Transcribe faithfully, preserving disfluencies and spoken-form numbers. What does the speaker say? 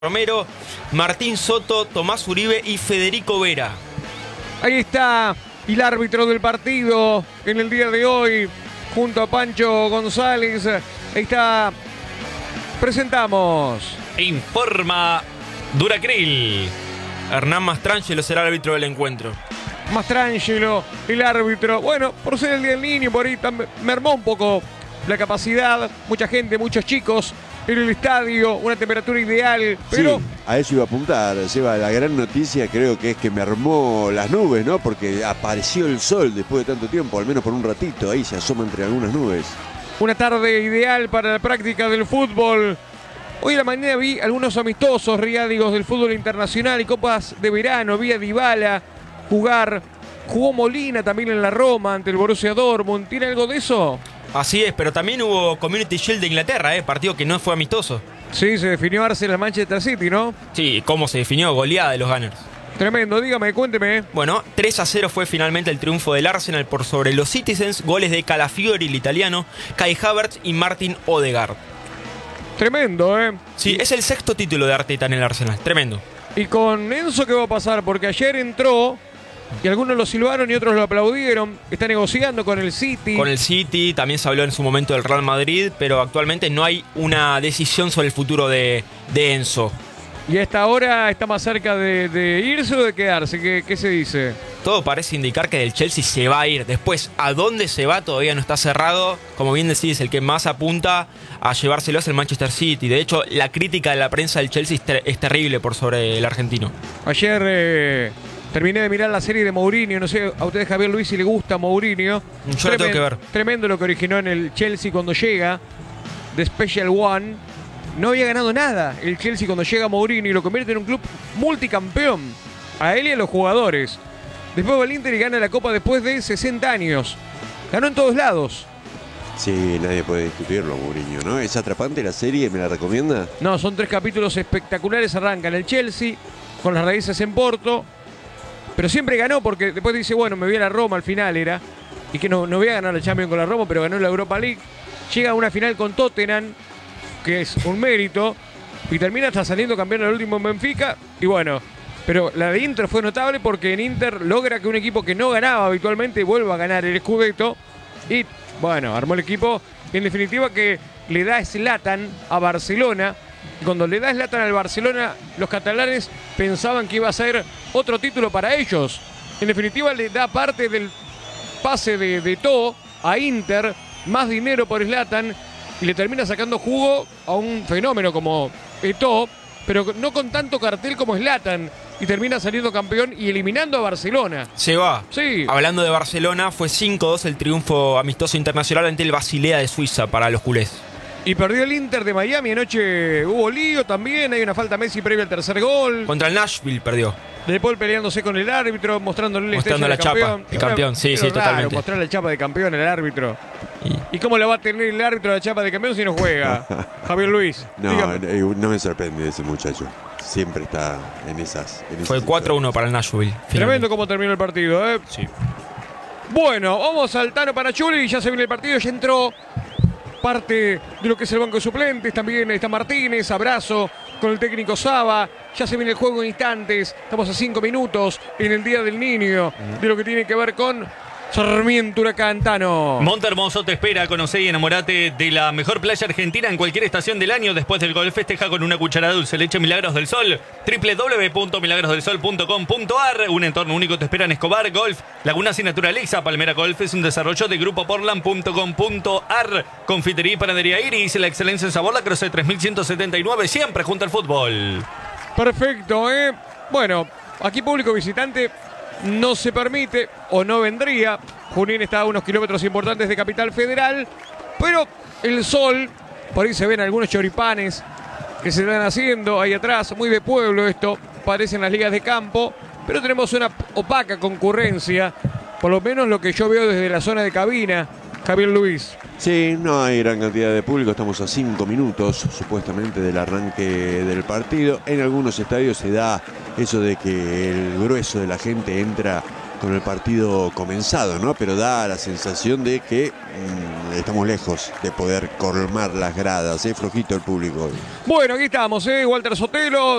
Romero, Martín Soto, Tomás Uribe y Federico Vera. Ahí está el árbitro del partido en el día de hoy, junto a Pancho González. Ahí está. Presentamos. Informa Duracril. Hernán Mastrangelo será el árbitro del encuentro. Mastrangelo, el árbitro. Bueno, por ser el día del niño, por ahí mermó un poco la capacidad. Mucha gente, muchos chicos en el estadio, una temperatura ideal, pero... Sí, a eso iba a apuntar, Seba. La gran noticia creo que es que me armó las nubes, ¿no? Porque apareció el sol después de tanto tiempo, al menos por un ratito, ahí se asoma entre algunas nubes. Una tarde ideal para la práctica del fútbol. Hoy a la mañana vi algunos amistosos riádigos del fútbol internacional y copas de verano. Vi a Dybala jugar, jugó Molina también en la Roma ante el Borussia Dortmund. ¿Tiene algo de eso? Así es, pero también hubo Community Shield de Inglaterra, eh, partido que no fue amistoso. Sí, se definió Arsenal-Manchester City, ¿no? Sí, cómo se definió, goleada de los Gunners. Tremendo, dígame, cuénteme. Bueno, tres a cero fue finalmente el triunfo del Arsenal por sobre los Citizens, goles de Calafiori, el italiano, Kai Havertz y Martin Odegaard. Tremendo, ¿eh? Sí, es el sexto título de Arteta en el Arsenal, tremendo. ¿Y con Enzo qué va a pasar? Porque ayer entró y algunos lo silbaron y otros lo aplaudieron. Está negociando con el City. Con el City, también se habló en su momento del Real Madrid, pero actualmente no hay una decisión sobre el futuro de, de Enzo. ¿Y a esta hora está más cerca de, de irse o de quedarse? ¿Qué, qué se dice? Todo parece indicar que del Chelsea se va a ir. Después, ¿a dónde se va? Todavía no está cerrado. Como bien decís, el que más apunta a llevárselo es el Manchester City. De hecho, la crítica de la prensa del Chelsea es, ter es terrible por sobre el argentino. Ayer eh, terminé de mirar la serie de Mourinho. No sé, a ustedes, Javier Luis, si le gusta Mourinho. Yo la tengo que ver. Tremendo lo que originó en el Chelsea cuando llega de Special One. No había ganado nada el Chelsea cuando llega Mourinho y lo convierte en un club multicampeón. A él y a los jugadores. Después va al Inter y gana la Copa después de sesenta años. Ganó en todos lados. Sí, nadie puede discutirlo, Mourinho, ¿no? ¿Es atrapante la serie? ¿Me la recomienda? No, son tres capítulos espectaculares. Arrancan el Chelsea con las raíces en Porto. Pero siempre ganó porque después dice, bueno, me voy a la Roma al final era. Y que no, no voy a ganar la Champions con la Roma, pero ganó la Europa League. Llega a una final con Tottenham, que es un mérito. Y termina hasta saliendo campeón al último en Benfica. Y bueno... Pero la de Inter fue notable porque en Inter logra que un equipo que no ganaba habitualmente vuelva a ganar el Scudetto. Y bueno, armó el equipo en definitiva que le da Zlatan a Barcelona. Y cuando le da Zlatan al Barcelona, los catalanes pensaban que iba a ser otro título para ellos. En definitiva le da parte del pase de, de Eto'o a Inter, más dinero por Zlatan. Y le termina sacando jugo a un fenómeno como Eto'o, pero no con tanto cartel como Zlatan. Y termina saliendo campeón y eliminando a Barcelona. Se va. Sí. Hablando de Barcelona, fue cinco dos el triunfo amistoso internacional ante el Basilea de Suiza para los culés. Y perdió el Inter de Miami. Anoche hubo lío también. Hay una falta a Messi previa al tercer gol. Contra el Nashville perdió. De Paul peleándose con el árbitro, mostrándole el Mostrando la chapa campeón. de campeón, sí, sí, raro totalmente. Mostrar la chapa de campeón al árbitro. Y... ¿Y cómo la va a tener el árbitro la chapa de campeón si no juega? Javier Luis. No, dígame. No me sorprende ese muchacho. Siempre está en esas. En Fue cuatro uno para el Nashville. Tremendo cómo terminó el partido, ¿eh? Sí. Bueno, vamos al Tano Panachuli. Ya se viene el partido, ya entró parte de lo que es el banco de suplentes. También está Martínez, abrazo con el técnico Saba. Ya se viene el juego en instantes. Estamos a cinco minutos en el Día del Niño. De lo que tiene que ver con Sarmiento Huracán Tano. Montehermoso te espera, conocé y enamorate de la mejor playa argentina en cualquier estación del año. Después del gol festeja con una cucharada de dulce leche Milagros del Sol. doble u doble u doble u punto milagros del sol punto com punto a r. Un entorno único te espera en Escobar Golf, Lagunas y Naturaleza. Palmera Golf es un desarrollo de grupo portland punto com punto a r. Confitería y panadería Iris, la excelencia en sabor, la Croce tres mil ciento setenta y nueve, siempre junto al fútbol. Perfecto, ¿eh? Bueno, aquí público visitante no se permite o no vendría. Junín está a unos kilómetros importantes de Capital Federal, pero el sol, por ahí se ven algunos choripanes que se están haciendo ahí atrás, muy de pueblo esto, parecen las ligas de campo, pero tenemos una opaca concurrencia, por lo menos lo que yo veo desde la zona de cabina. Javier Luis. Sí, no hay gran cantidad de público, estamos a cinco minutos supuestamente del arranque del partido. En algunos estadios se da eso de que el grueso de la gente entra con el partido comenzado, ¿no? Pero da la sensación de que mmm, estamos lejos de poder colmar las gradas. Es flojito el público hoy. Bueno, aquí estamos, ¿eh? Walter Sotelo.